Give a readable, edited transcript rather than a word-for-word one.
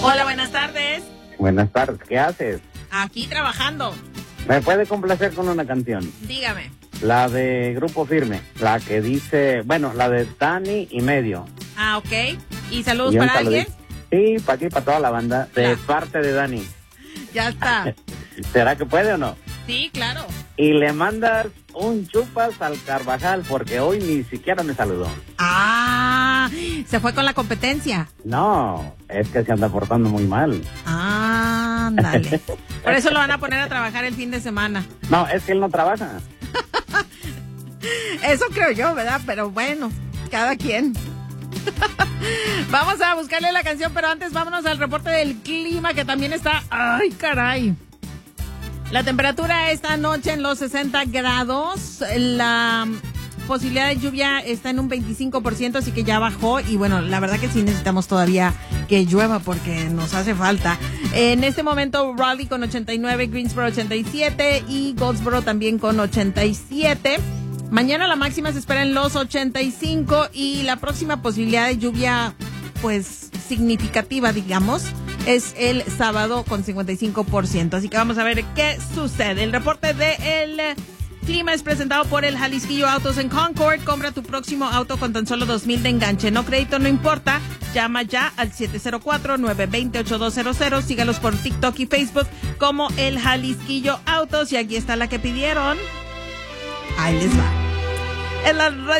Hola, buenas tardes. Buenas tardes, ¿qué haces? Aquí trabajando. ¿Me puede complacer con una canción? Dígame. La de Grupo Firme, la que dice, bueno, la de Dani y medio. Ah, ok. ¿Y saludos Y un para alguien? saludito. Sí, para aquí, para toda la banda, de Claro. parte de Dani. Ya está. ¿Será que puede o no? Sí, claro. Y le mandas un chupas al Carvajal, porque hoy ni siquiera me saludó. Ah, se fue con la competencia. No, es que se anda portando muy mal. Ah, ándale. Por eso lo van a poner a trabajar el fin de semana. No, es que él no trabaja. Eso creo yo, ¿verdad? Pero bueno, cada quien. Vamos a buscarle la canción, pero antes vámonos al reporte del clima que también está... ¡Ay, caray! La temperatura esta noche en los 60 grados. La posibilidad de lluvia está en un 25%, así que ya bajó. Y bueno, la verdad que sí necesitamos todavía que llueva porque nos hace falta. En este momento, Raleigh con 89, Greensboro 87 y Goldsboro también con 87. Mañana la máxima se espera en los 85 y la próxima posibilidad de lluvia, pues, significativa, digamos, es el sábado con 55%. Así que vamos a ver qué sucede. El reporte del clima es presentado por el Jalisquillo Autos en Concord. Compra tu próximo auto con tan solo $2,000 de enganche. No crédito, no importa. Llama ya al 704-920-8200. Sígalos por TikTok y Facebook como el Jalisquillo Autos. Y aquí está la que pidieron. Ahí les va. En la radio.